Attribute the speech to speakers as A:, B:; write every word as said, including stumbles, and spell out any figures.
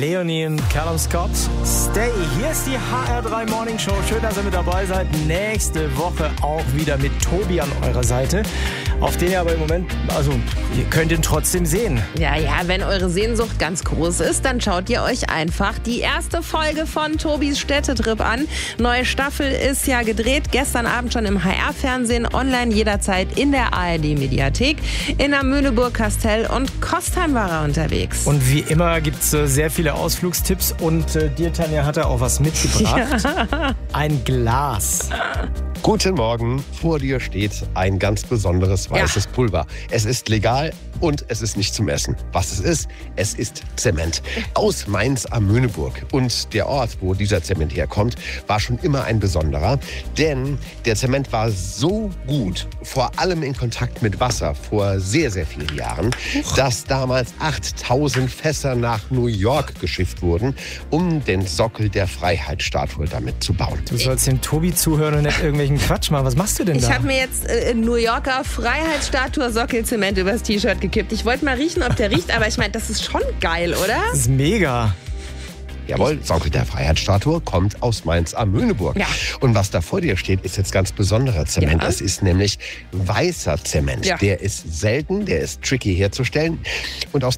A: Leonie und Callum Scott. Stay. Hier ist die H R drei Morning Show. Schön, dass ihr mit dabei seid. Nächste Woche auch wieder mit Tobi an eurer Seite. Auf den ihr aber im Moment, also ihr könnt ihn trotzdem sehen.
B: Ja, ja, wenn eure Sehnsucht ganz groß ist, dann schaut ihr euch einfach die erste Folge von Tobis Städtetrip an. Neue Staffel ist ja gedreht. Gestern Abend schon im H R-Fernsehen, online jederzeit in der A R D-Mediathek. In der Möhneburg-Kastell und Kostheim war er unterwegs.
A: Und wie immer gibt es äh, sehr viele Ausflugstipps. Und äh, dir, Tanja, hat er auch was mitgebracht. Ja. Ein Glas.
C: Guten Morgen. Vor dir steht ein ganz besonderes weißes ja. Pulver. Es ist legal und es ist nicht zum Essen. Was es ist? Es ist Zement. Aus Mainz am Möhneburg. Und der Ort, wo dieser Zement herkommt, war schon immer ein besonderer. Denn der Zement war so gut, vor allem in Kontakt mit Wasser, vor sehr, sehr vielen Jahren, dass damals achttausend Fässer nach New York geschifft wurden, um den Sockel der Freiheitsstatue damit zu bauen.
A: Du sollst dem Tobi zuhören und nicht irgendwelchen Quatsch machen. Was machst du denn
B: ich
A: da?
B: Ich habe mir jetzt äh, New Yorker Freiheitsstatue Sockelzement übers T-Shirt gekippt. Ich wollte mal riechen, ob der riecht, aber ich meine, das ist schon geil, oder?
A: Das ist mega.
C: Jawohl, Sockel der Freiheitsstatue kommt aus Mainz am Möhneburg.
B: Ja.
C: Und was da vor dir steht, ist jetzt ganz besonderer Zement.
B: Ja.
C: Es ist nämlich weißer Zement.
B: Ja.
C: Der ist selten, der ist tricky herzustellen. Und aus